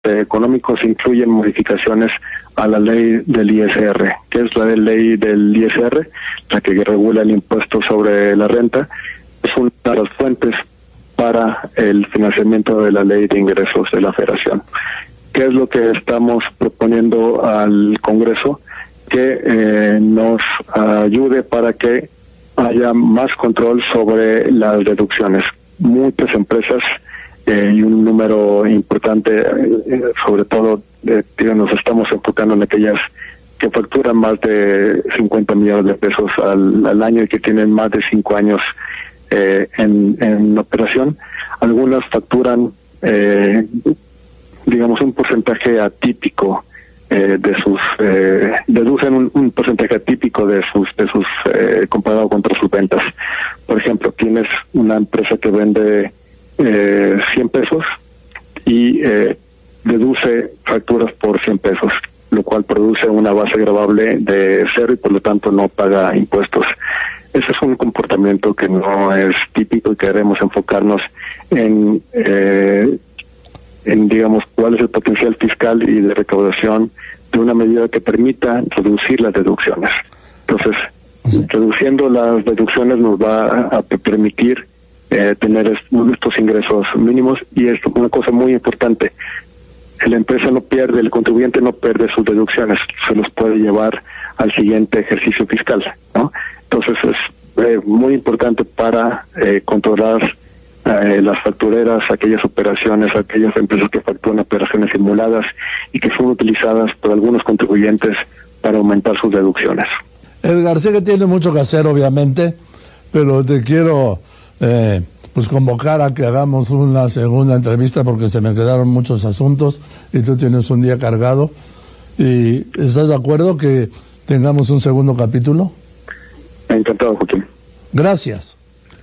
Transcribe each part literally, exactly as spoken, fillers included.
económicos incluyen modificaciones a la ley del I S R, que es la ley del I S R, la que regula el impuesto sobre la renta. Es una de las fuentes para el financiamiento de la ley de ingresos de la Federación. ¿Qué es lo que estamos proponiendo al Congreso? Que eh, nos ayude para que haya más control sobre las deducciones. Muchas empresas eh, y un número importante, eh, sobre todo, eh, tío, nos estamos enfocando en aquellas que facturan más de cincuenta millones de pesos al, al año y que tienen más de cinco años eh, en, en operación. Algunas facturan, eh, digamos, un porcentaje atípico eh, de sus, eh, deducen un, un porcentaje atípico de sus, de sus, eh, comparado contra sus ventas. Por ejemplo, tienes una empresa que vende eh, cien pesos y eh, deduce facturas por cien pesos, lo cual produce una base gravable de cero y por lo tanto no paga impuestos. Ese es un comportamiento que no es típico y queremos enfocarnos en, eh, en, digamos, cuál es el potencial fiscal y de recaudación de una medida que permita reducir las deducciones. Entonces, sí, reduciendo las deducciones nos va a, a permitir eh, tener estos ingresos mínimos, y es una cosa muy importante. La empresa no pierde, el contribuyente no pierde sus deducciones, se los puede llevar al siguiente ejercicio fiscal, ¿no? Entonces es eh, muy importante para eh, controlar eh, las factureras, aquellas operaciones, aquellas empresas que facturan operaciones simuladas y que son utilizadas por algunos contribuyentes para aumentar sus deducciones. Edgar, sé que tiene mucho que hacer, obviamente, pero te quiero eh, pues convocar a que hagamos una segunda entrevista porque se me quedaron muchos asuntos y tú tienes un día cargado. ¿Y estás de acuerdo que tengamos un segundo capítulo? Encantado, Joaquín. Gracias.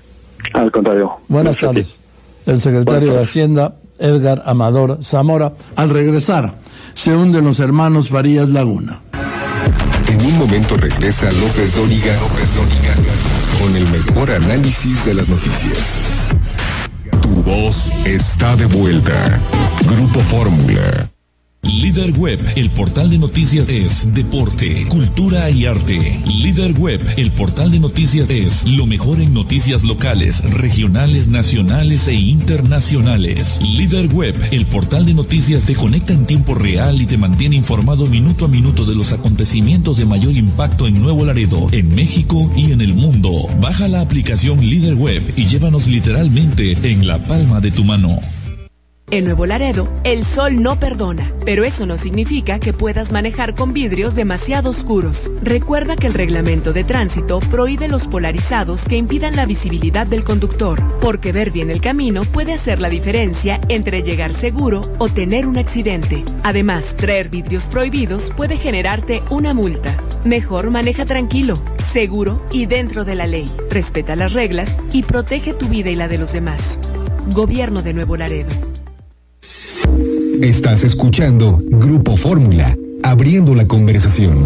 Al contrario. Buenas tardes. El secretario de Hacienda, Edgar Amador Zamora. Al regresar, se hunden los hermanos Farías Laguna. En un momento regresa López Dóriga, López Dóriga, con el mejor análisis de las noticias. Tu voz está de vuelta. Grupo Fórmula. Líder Web, el portal de noticias es deporte, cultura y arte. Líder Web, el portal de noticias es lo mejor en noticias locales, regionales, nacionales e internacionales. Líder Web, el portal de noticias te conecta en tiempo real y te mantiene informado minuto a minuto de los acontecimientos de mayor impacto en Nuevo Laredo, en México y en el mundo. Baja la aplicación Líder Web y llévanos literalmente en la palma de tu mano. En Nuevo Laredo, el sol no perdona, pero eso no significa que puedas manejar con vidrios demasiado oscuros. Recuerda que el reglamento de tránsito prohíbe los polarizados que impidan la visibilidad del conductor, porque ver bien el camino puede hacer la diferencia entre llegar seguro o tener un accidente. Además, traer vidrios prohibidos puede generarte una multa. Mejor maneja tranquilo, seguro y dentro de la ley. Respeta las reglas y protege tu vida y la de los demás. Gobierno de Nuevo Laredo. Estás escuchando Grupo Fórmula, abriendo la conversación.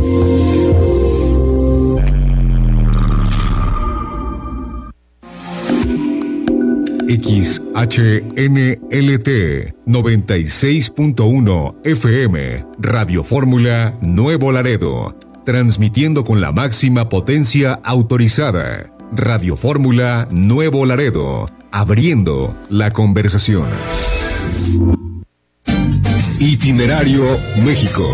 X H N L T noventa y seis punto uno F M, Radio Fórmula Nuevo Laredo, transmitiendo con la máxima potencia autorizada. Radio Fórmula Nuevo Laredo, abriendo la conversación. Itinerario México.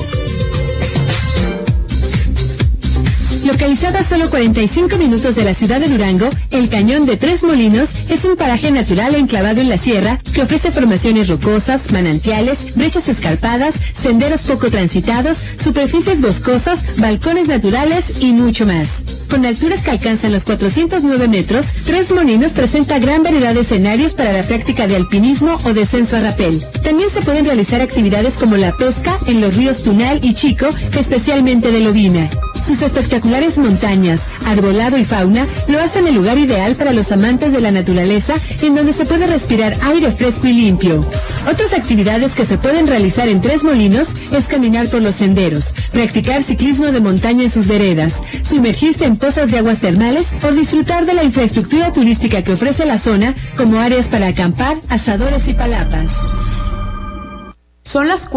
Localizado a solo cuarenta y cinco minutos de la ciudad de Durango, el Cañón de Tres Molinos es un paraje natural enclavado en la sierra que ofrece formaciones rocosas, manantiales, brechas escarpadas, senderos poco transitados, superficies boscosas, balcones naturales y mucho más. Con alturas que alcanzan los cuatrocientos nueve metros, Tres Molinos presenta gran variedad de escenarios para la práctica de alpinismo o descenso a rapel. También se pueden realizar actividades como la pesca en los ríos Tunal y Chico, especialmente de lobina. Sus espectaculares montañas, arbolado y fauna lo hacen el lugar ideal para los amantes de la naturaleza, en donde se puede respirar aire fresco y limpio. Otras actividades que se pueden realizar en Tres Molinos es caminar por los senderos, practicar ciclismo de montaña en sus veredas, sumergirse en pozas de aguas termales o disfrutar de la infraestructura turística que ofrece la zona, como áreas para acampar, asadores y palapas. Son las